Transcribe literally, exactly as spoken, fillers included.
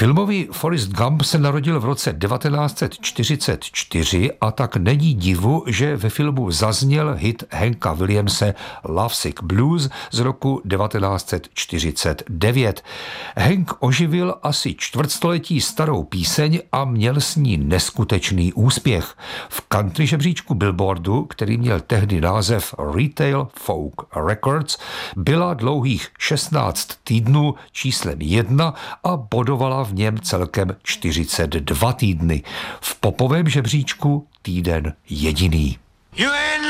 Filmový Forrest Gump se narodil v roce devatenáct set čtyřicet čtyři a tak není divu, že ve filmu zazněl hit Hanka Williamse Lovesick Blues z roku devatenáct set čtyřicet devět. Hank oživil asi čtvrtstoletí starou píseň a měl s ní neskutečný úspěch. V country žebříčku Billboardu, který měl tehdy název Retail Folk Records, byla dlouhých šestnáct týdnů číslem jedna a bodovala v něm celkem čtyřicet dva týdny. V popovém žebříčku týden jediný.